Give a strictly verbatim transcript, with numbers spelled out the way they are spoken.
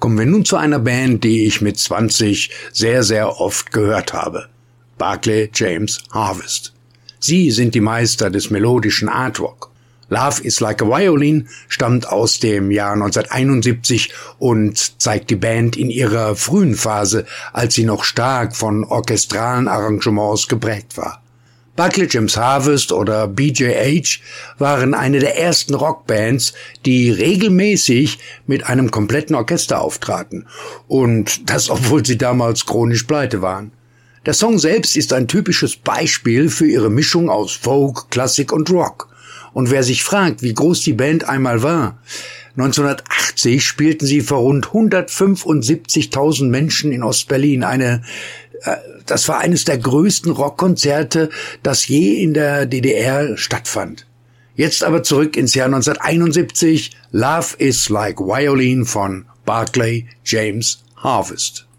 Kommen wir nun zu einer Band, die ich mit zwanzig sehr, sehr oft gehört habe. Barclay James Harvest. Sie sind die Meister des melodischen Art Rock. Love is Like a Violin stammt aus dem Jahr neunzehnhunderteinundsiebzig und zeigt die Band in ihrer frühen Phase, als sie noch stark von orchestralen Arrangements geprägt war. Barclay James Harvest oder B J H waren eine der ersten Rockbands, die regelmäßig mit einem kompletten Orchester auftraten. Und das, obwohl sie damals chronisch pleite waren. Der Song selbst ist ein typisches Beispiel für ihre Mischung aus Folk, Klassik und Rock. Und wer sich fragt, wie groß die Band einmal war: neunzehnhundertachtzig spielten sie vor rund hundertfünfundsiebzigtausend Menschen in Ostberlin. Eine, äh, das war eines der größten Rockkonzerte, das je in der D D R stattfand. Jetzt aber zurück ins Jahr neunzehnhunderteinundsiebzig. Love is Like Violin von Barclay James Harvest.